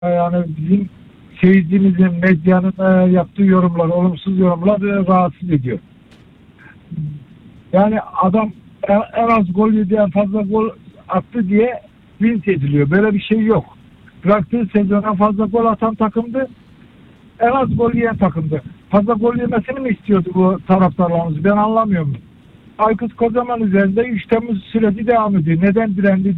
Yani bizim seyircimizin, medyanın yaptığı yorumlar, olumsuz yorumlar rahatsız ediyor. Yani adam en az gol yedi, en fazla gol attı diye linç ediliyor. Böyle bir şey yok. Bıraktığı sezona fazla gol atan takımdı. En az gol yiyen takımdı. Fazla gol yemesini mi istiyordu bu taraftarlarımız? Ben anlamıyorum. Aykut Kocaman üzerinde 3 Temmuz süreci devam ediyor. Neden direndi?